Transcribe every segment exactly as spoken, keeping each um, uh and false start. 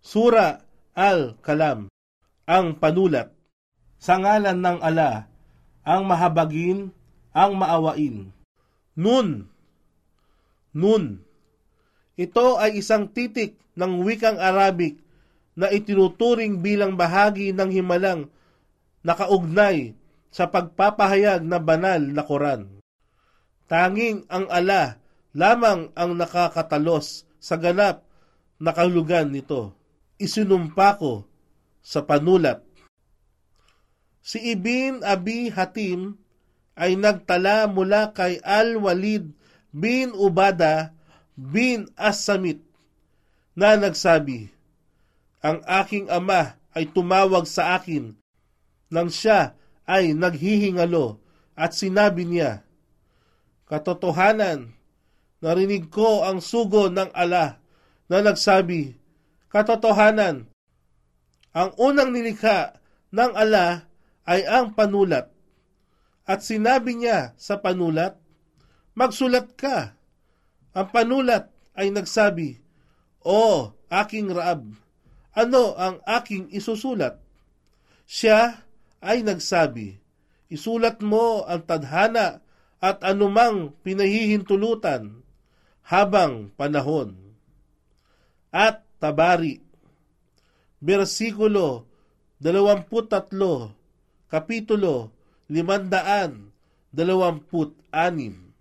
Sura Al-Kalam, ang panulat. Sa ngalan ng ala, ang mahabagin, ang maawain. Nun, nun. Ito ay isang titik ng wikang Arabic na itinuturing bilang bahagi ng himalang nakaugnay sa pagpapahayag na banal na Quran. Tanging ang ala lamang ang nakakatalos sa ganap na kahulugan nito. Isinumpa ko sa panulat. Si Ibn Abi Hatim ay nagtala mula kay Al-Walid bin Ubada bin As-Samit na nagsabi, ang aking ama ay tumawag sa akin nang siya ay naghihingalo at sinabi niya, katotohanan, narinig ko ang sugo ng ala na nagsabi, katotohanan, ang unang nilikha ng ala ay ang panulat. At sinabi niya sa panulat, magsulat ka. Ang panulat ay nagsabi, O aking Raab, ano ang aking isusulat? Siya ay nagsabi, isulat mo ang tadhana at anumang pinahihintulutan habang panahon. At Tabari, versikulo dalawampu't tatlo, kapitulo limandaan dalawampu't anim.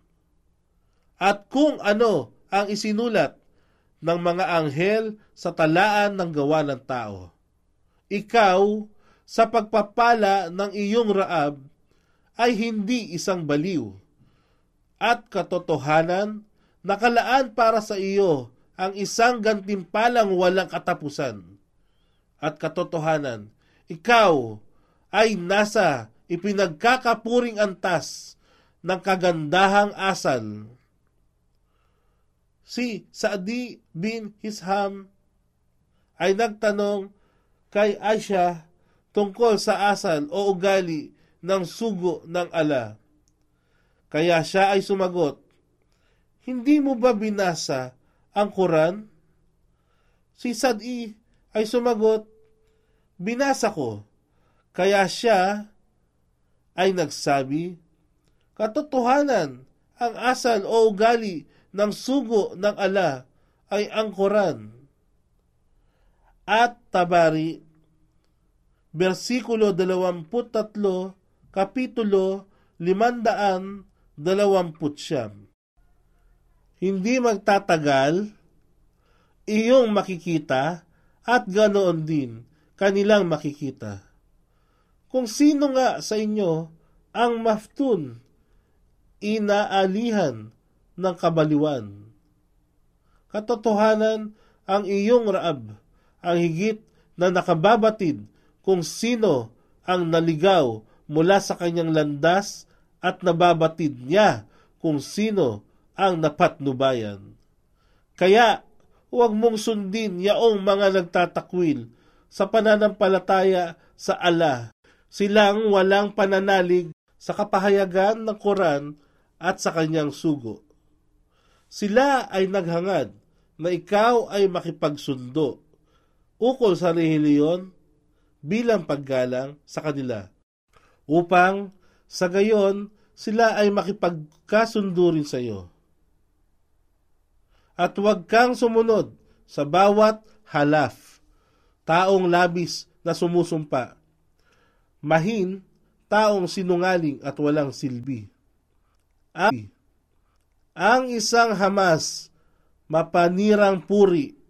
At kung ano ang isinulat ng mga anghel sa talaan ng gawa ng tao. Ikaw, sa pagpapala ng iyong Raab, ay hindi isang baliw. At katotohanan, nakalaan para sa iyo ang isang gantimpalang walang katapusan. At katotohanan, ikaw ay nasa ipinagkakapuring antas ng kagandahang asal. Si Sa'di bin Hisham ay nagtanong kay Aisha tungkol sa asal o ugali ng sugo ng ala. Kaya siya ay sumagot, hindi mo ba binasa ang Quran? Si Sa'di ay sumagot, binasa ko. Kaya siya ay nagsabi, katotohanan, ang asal o ugali ng sugo ng ala ay ang Quran. At Tabari, versikulo dalawampu't tatlo, kapitulo limandaan dalawampu't siyam. Hindi magtatagal, iyong makikita at ganoon din kanilang makikita. Kung sino nga sa inyo ang maftun, inaalihan ng kabaliwan. Katotohanan, ang iyong Raab ang higit na nakababatid kung sino ang naligaw mula sa kanyang landas at nababatid niya kung sino ang napatnubayan. Kaya, huwag mong sundin yaong mga nagtatakwil sa pananampalataya sa ala. Silang walang pananalig sa kapahayagan ng Quran at sa kanyang sugo. Sila ay naghangad na ikaw ay makipagsundo ukol sa relihiyon bilang paggalang sa kanila, upang sa gayon sila ay makipagkasundo rin sa iyo. At huwag kang sumunod sa bawat halaf, taong labis na sumusumpa, mahin, taong sinungaling at walang silbi. Ang, ang isang Hamas, mapanirang puri